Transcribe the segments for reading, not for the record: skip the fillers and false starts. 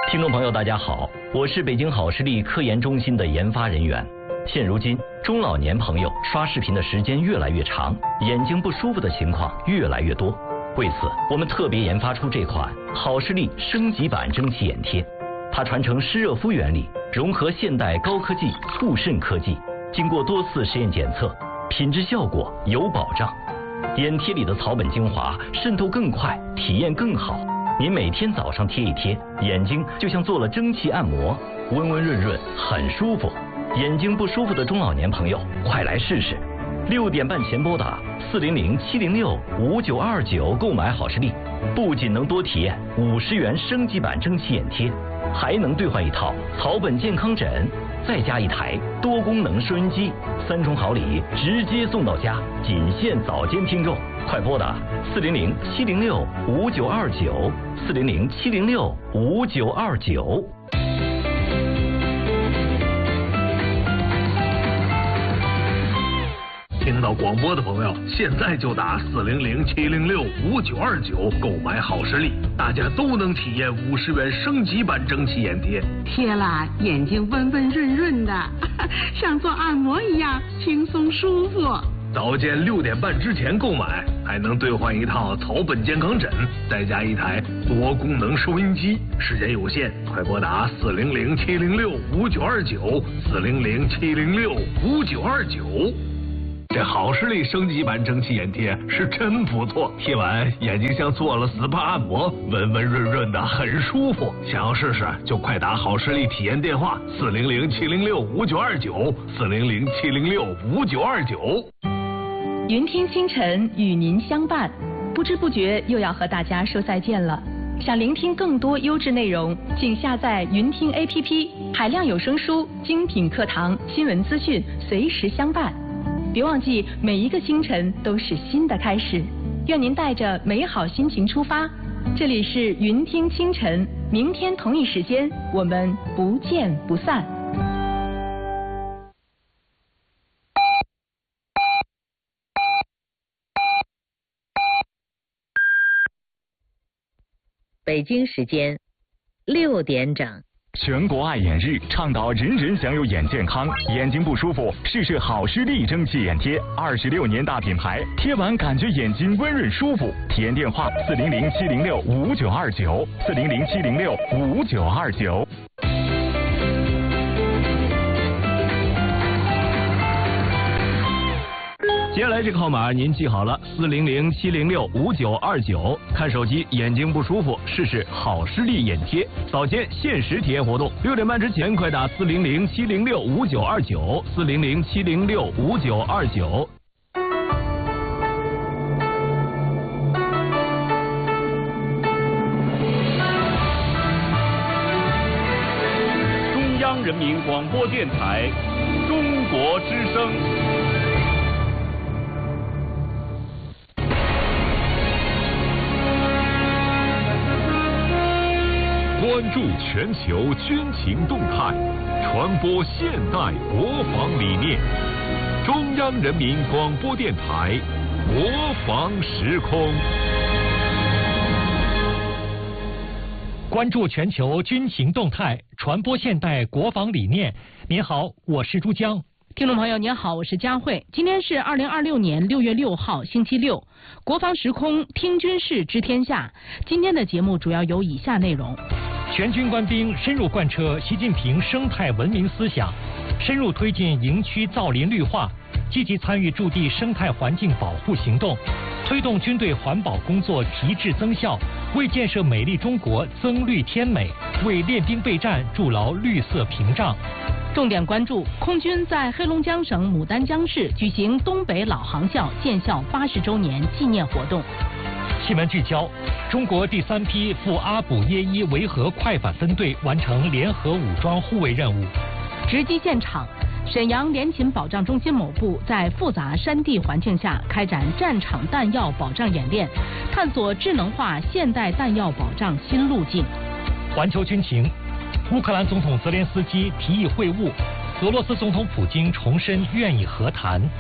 听众朋友，大家好，我是北京好视力科研中心的研发人员。现如今，中老年朋友刷视频的时间越来越长，眼睛不舒服的情况越来越多。为此，我们特别研发出这款好视力升级版蒸汽眼贴。它传承湿热敷原理，融合现代高科技护肾科技，经过多次实验检测，品质效果有保障。眼贴里的草本精华渗透更快，体验更好。您每天早上贴一贴，眼睛就像做了蒸汽按摩，温温润润，很舒服。眼睛不舒服的中老年朋友，快来试试！6点半前拨打400-706-5929购买好视力，不仅能多体验50元升级版蒸汽眼贴，还能兑换一套草本健康枕，再加一台多功能收音机，3重好礼直接送到家，仅限早间听众。快拨打400-706-5929，400-706-5929。 听到广播的朋友，现在就打400-706-5929购买好视力，大家都能体验50元升级版蒸汽眼贴， 贴了眼睛温温润润的，像做按摩一样轻松舒服。 早间6点半之前购买，还能兑换一套草本健康枕，再加一台多功能收音机。时间有限，快拨打400-706-5929，400-706-5929。这好视力升级版蒸汽眼贴是真不错，贴完眼睛像做了 SPA 按摩，温温润润的，很舒服。想要试试就快打好视力体验电话400-706-5929，400-706-5929。 云听清晨与您相伴，不知不觉又要和大家说再见了。想聆听更多优质内容，请下载云听 APP， 海量有声书、精品课堂、新闻资讯，随时相伴。别忘记，每一个清晨都是新的开始。愿您带着美好心情出发。这里是云听清晨，明天同一时间我们不见不散。 北京时间6点整。 全国爱眼日倡导人人享有眼健康，眼睛不舒服试试好视力蒸汽眼贴，26年大品牌，贴完感觉眼睛温润舒服。体验电话400-706-5929，400-706-5929。 接下来这个号码您记好了，400-706-5929。看手机眼睛不舒服，试试好视力眼贴，早间限时体验活动，6点半之前快打400-706-5929，400-706-5929。 中央人民广播电台，中国之声。 关注全球军情动态，传播现代国防理念。中央人民广播电台国防时空。 关注全球军情动态，传播现代国防理念。您好，我是朱江。 听众朋友您好，我是佳慧。今天是2026年6月6号星期六，国防时空听军事知天下。今天的节目主要有以下内容： 全军官兵深入贯彻习近平生态文明思想，深入推进营区造林绿化，积极参与驻地生态环境保护行动，推动军队环保工作提质增效，为建设美丽中国增绿添美，为练兵备战筑牢绿色屏障。 重点关注空军在黑龙江省牡丹江市举行东北老航校建校80周年纪念活动。 新闻聚焦：中国第3批赴阿卜耶伊维和快反分队完成联合武装护卫任务。 直击现场，沈阳联勤保障中心某部在复杂山地环境下开展战场弹药保障演练，探索智能化现代弹药保障新路径。 环球军情：乌克兰总统泽连斯基提议会晤，俄罗斯总统普京重申愿意和谈。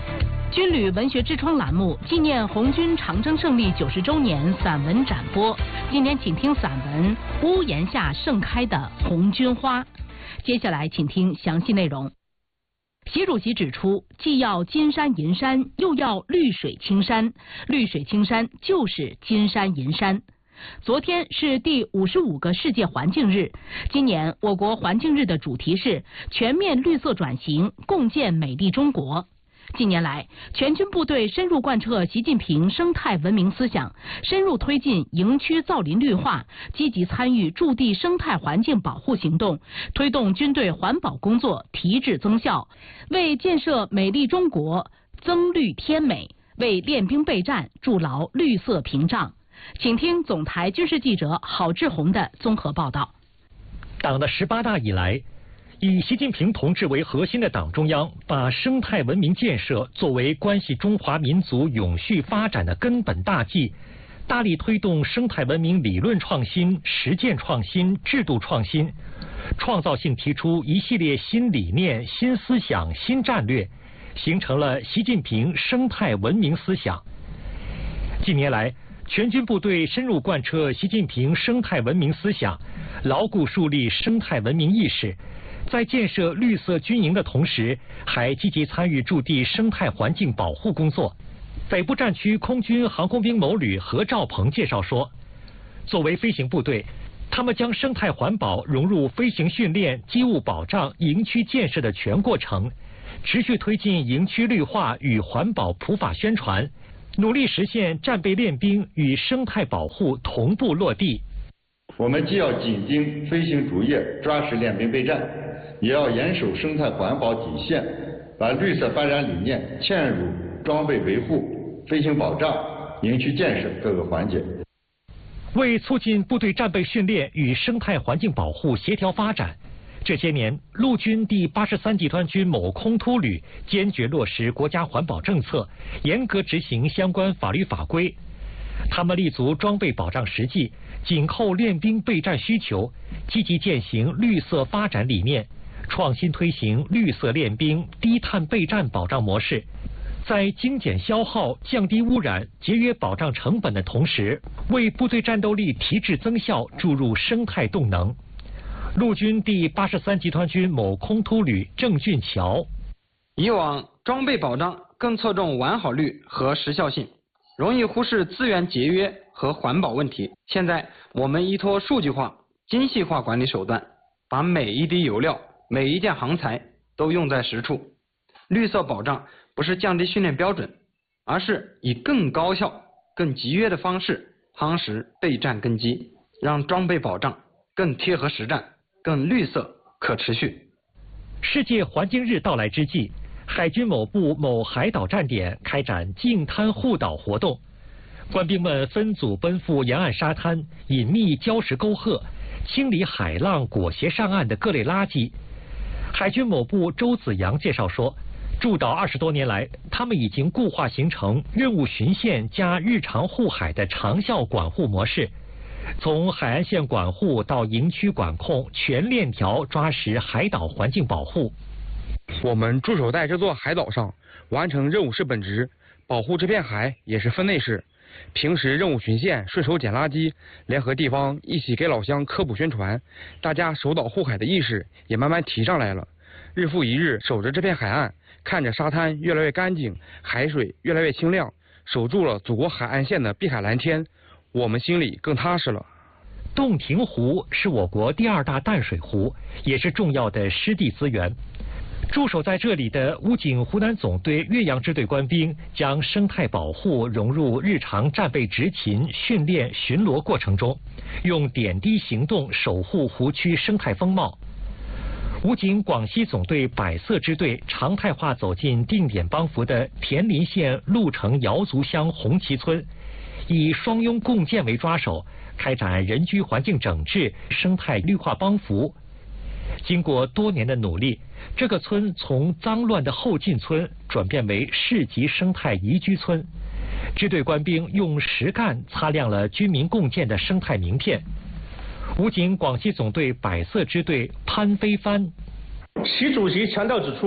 军旅文学之窗栏目纪念红军长征胜利90周年散文展播，今天请听散文《屋檐下盛开的红军花》。接下来请听详细内容。习主席指出，既要金山银山，又要绿水青山，绿水青山就是金山银山。昨天是第55个世界环境日，今年我国环境日的主题是全面绿色转型，共建美丽中国。近年来，全军部队深入贯彻习近平生态文明思想，深入推进营区造林绿化，积极参与驻地生态环境保护行动，推动军队环保工作提质增效，为建设美丽中国增绿添美，为练兵备战筑牢绿色屏障。请听总台军事记者郝志红的综合报道。 党的18大以来，以习近平同志为核心的党中央，把生态文明建设作为关系中华民族永续发展的根本大计，大力推动生态文明理论创新、实践创新、制度创新，创造性提出一系列新理念、新思想、新战略，形成了习近平生态文明思想。近年来，全军部队深入贯彻习近平生态文明思想，牢固树立生态文明意识，在建设绿色军营的同时，还积极参与驻地生态环境保护工作。北部战区空军航空兵某旅何兆鹏介绍说，作为飞行部队，他们将生态环保融入飞行训练、机务保障、营区建设的全过程，持续推进营区绿化与环保普法宣传，努力实现战备练兵与生态保护同步落地。 我们既要紧盯飞行主业，抓实练兵备战，也要严守生态环保底线，把绿色发展理念嵌入装备维护、飞行保障、营区建设各个环节。 为促进部队战备训练与生态环境保护协调发展，这些年，陆军第83集团军某空突旅坚决落实国家环保政策，严格执行相关法律法规。他们立足装备保障实际，紧扣练兵备战需求，积极践行绿色发展理念，创新推行绿色练兵、低碳备战保障模式，在精简消耗、降低污染、节约保障成本的同时，为部队战斗力提质增效注入生态动能。陆军第83集团军某空突旅郑俊桥， 以往装备保障更侧重完好率和时效性，容易忽视资源节约和环保问题。现在我们依托数据化、精细化管理手段，把每一滴油料、每一件航材都用在实处。绿色保障不是降低训练标准，而是以更高效、更集约的方式夯实备战根基，让装备保障更贴合实战、更绿色可持续。 世界环境日到来之际，海军某部某海岛站点开展净滩护岛活动，官兵们分组奔赴沿岸沙滩，隐秘礁石沟壑，清理海浪裹挟上岸的各类垃圾。海军某部周子阳介绍说，驻岛20多年来，他们已经固化形成任务巡线加日常护海的长效管护模式。从海岸线管护到营区管控，全链条抓实海岛环境保护。 我们驻守在这座海岛上，完成任务是本职，保护这片海也是分内事。平时任务巡线，顺手捡垃圾，联合地方一起给老乡科普宣传，大家守岛护海的意识也慢慢提上来了。日复一日守着这片海岸，看着沙滩越来越干净，海水越来越清亮，守住了祖国海岸线的碧海蓝天，我们心里更踏实了。 洞庭湖是我国第2大淡水湖，也是重要的湿地资源。驻守在这里的武警湖南总队岳阳支队官兵将生态保护融入日常战备执勤、训练、巡逻过程中，用点滴行动守护湖区生态风貌。武警广西总队百色支队常态化走进定点帮扶的田林县鹿城瑶族乡红旗村，以双拥共建为抓手，开展人居环境整治、生态绿化帮扶。经过多年的努力，这个村从脏乱的后进村转变为市级生态宜居村。支队官兵用实干擦亮了军民共建的生态名片。武警广西总队百色支队潘飞帆， 习主席强调指出，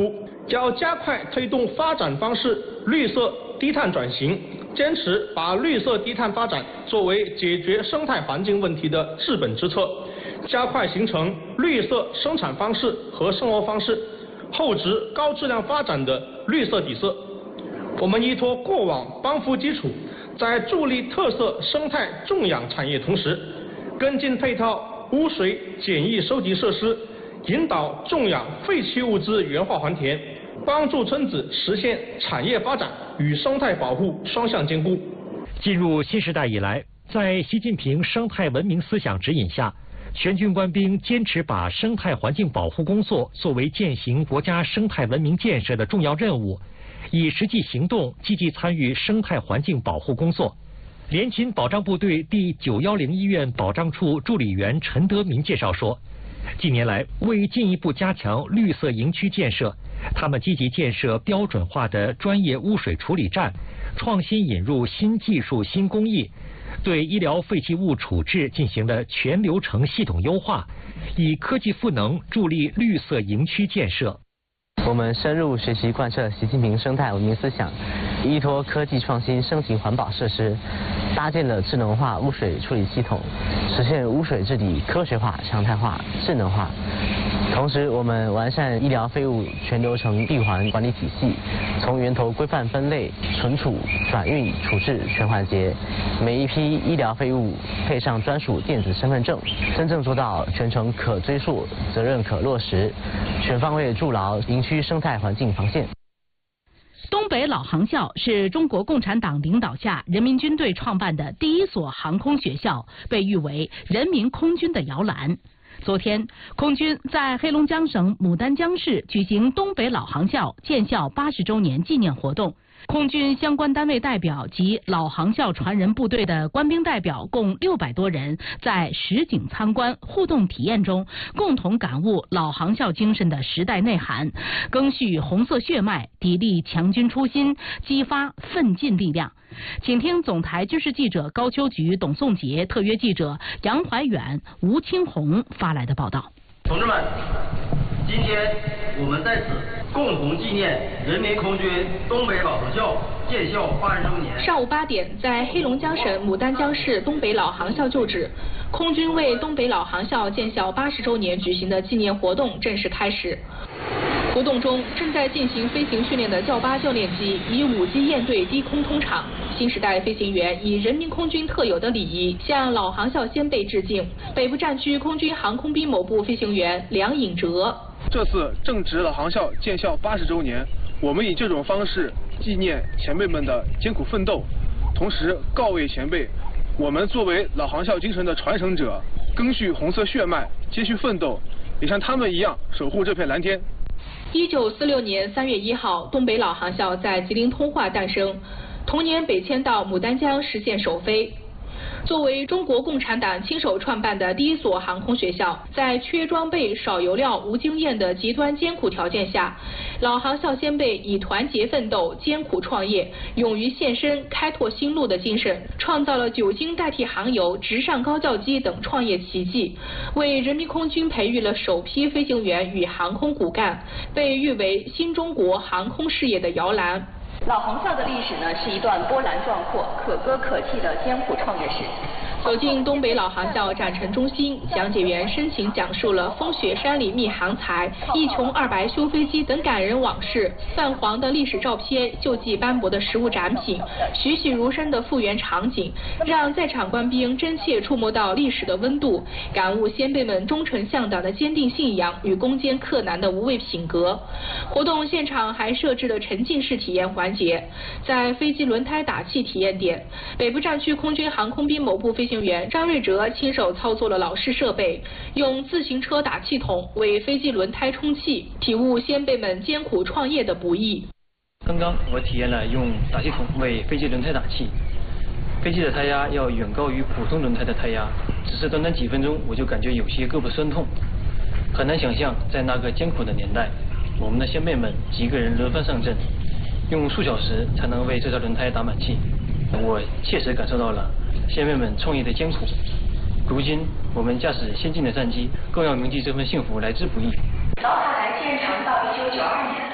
要加快推动发展方式绿色低碳转型，坚持把绿色低碳发展作为解决生态环境问题的治本之策，加快形成绿色生产方式和生活方式，厚植高质量发展的绿色底色。我们依托过往帮扶基础，在助力特色生态种养产业同时，跟进配套污水简易收集设施，引导种养废弃物资原化还田，帮助村子实现产业发展与生态保护双向兼顾。 进入新时代以来，在习近平生态文明思想指引下，全军官兵坚持把生态环境保护工作作为践行国家生态文明建设的重要任务，以实际行动积极参与生态环境保护工作。联勤保障部队第910医院保障处助理员陈德民介绍说，近年来为进一步加强绿色营区建设，他们积极建设标准化的专业污水处理站，创新引入新技术新工艺，对医疗废弃物处置进行了全流程系统优化，以科技赋能助力绿色营区建设。 我们深入学习贯彻习近平生态文明思想，依托科技创新升级环保设施，搭建了智能化污水处理系统，实现污水治理科学化、常态化、智能化。同时，我们完善医疗废物全流程闭环管理体系，从源头规范分类、存储、转运、处置全环节，每一批医疗废物配上专属电子身份证，真正做到全程可追溯、责任可落实，全方位筑牢营区生态环境防线。 东北老航校是中国共产党领导下人民军队创办的第一所航空学校，被誉为人民空军的摇篮。昨天，空军在黑龙江省牡丹江市举行东北老航校建校80周年纪念活动。空军相关单位代表及老航校传人部队的官兵代表共600多人，在实景参观、互动体验中，共同感悟老航校精神的时代内涵，赓续红色血脉，砥砺强军初心，激发奋进力量。请听总台军事记者高秋菊、董颂杰，特约记者杨怀远、吴清红发来的报道。 同志们，今天我们在此共同纪念人民空军东北老航校建校80周年。 上午8点，在黑龙江省牡丹江市东北老航校旧址，空军为东北老航校建校80周年举行的纪念活动正式开始。活动中，正在进行飞行训练的教8教练机以5机舰队低空通场，新时代飞行员以人民空军特有的礼仪向老航校先辈致敬。北部战区空军航空兵某部飞行员梁颖哲， 这次正值老航校建校80周年，我们以这种方式纪念前辈们的艰苦奋斗，同时告慰前辈，我们作为老航校精神的传承者，赓续红色血脉，接续奋斗，也像他们一样守护这片蓝天。 1946年3月1号，东北老航校在吉林通化诞生，同年北迁到牡丹江实现首飞。作为中国共产党亲手创办的第一所航空学校，在缺装备、少油料、无经验的极端艰苦条件下，老航校先辈以团结奋斗、艰苦创业、勇于献身、开拓新路的精神，创造了酒精代替航油、直上高教机等创业奇迹，为人民空军培育了首批飞行员与航空骨干，被誉为新中国航空事业的摇篮。 老航校的历史呢，是一段波澜壮阔、可歌可泣的艰苦创业史。 走进东北老航校展陈中心，讲解员深情讲述了风雪山里觅航才、一穷二白修飞机等感人往事，泛黄的历史照片、锈迹斑驳的实物展品、栩栩如生的复原场景，让在场官兵真切触摸到历史的温度，感悟先辈们忠诚向党的坚定信仰与攻坚克难的无畏品格。活动现场还设置了沉浸式体验环节，在飞机轮胎打气体验点，北部战区空军航空兵某部飞行员张瑞哲亲手操作了老式设备，用自行车打气筒为飞机轮胎充气，体悟先辈们艰苦创业的不易。 刚刚我体验了用打气筒为飞机轮胎打气，飞机的胎压要远高于普通轮胎的胎压，只是短短几分钟我就感觉有些胳膊酸痛。很难想象在那个艰苦的年代，我们的先辈们几个人轮番上阵，用数小时才能为这条轮胎打满气。我切实感受到了先辈们创业的艰苦。如今我们驾驶先进的战机，更要铭记这份幸福来之不易。 老塔台建成到1992年，海南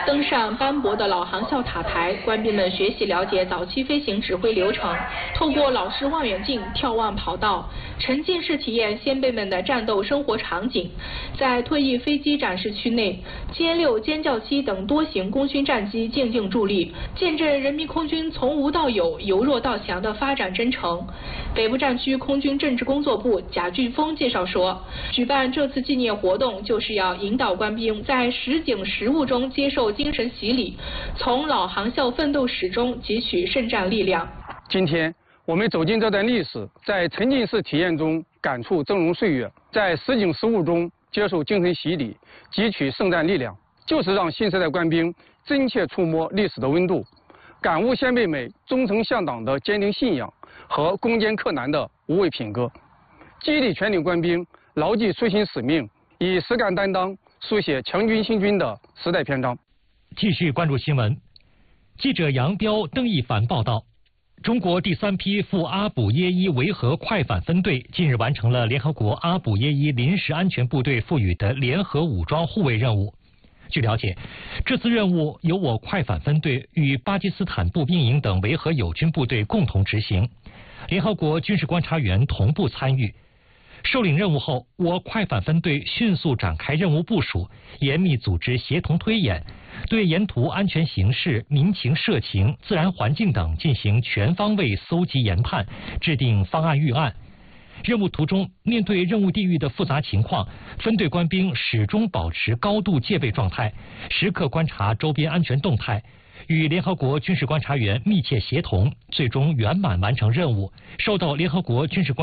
登上斑驳的老航校塔台，官兵们学习了解早期飞行指挥流程，透过老式望远镜眺望跑道，沉浸式体验先辈们的战斗生活场景。在退役飞机展示区内，歼6、歼教7等多型功勋战机静静伫立，见证人民空军从无到有、由弱到强的发展征程。北部战区空军政治工作部贾俊峰介绍说，举办这次纪念活动就是要引导官兵在实景实务中接受精神洗礼，从老航校奋斗史中汲取胜战力量。 今天我们走进这段历史，在沉浸式体验中感触峥嵘岁月，在实景实务中接受精神洗礼，汲取胜战力量，就是让新时代官兵真切触摸历史的温度，感悟先辈们忠诚向党的坚定信仰和攻坚克难的无畏品格，激励全体官兵牢记初心使命，以实干担当书写强军兴军的时代篇章。 继续关注新闻，记者杨彪、邓一凡报道。中国第3批赴阿卜耶伊维和快反分队近日完成了联合国阿卜耶伊临时安全部队赋予的联合武装护卫任务。据了解，这次任务由我快反分队与巴基斯坦步兵营等维和友军部队共同执行，联合国军事观察员同步参与。受领任务后，我快反分队迅速展开任务部署，严密组织协同推演，对沿途安全形势、民情社情、自然环境等进行全方位搜集研判，制定方案预案。任务途中，面对任务地域的复杂情况，分队官兵始终保持高度戒备状态，时刻观察周边安全动态，与联合国军事观察员密切协同，最终圆满完成任务，受到联合国军事观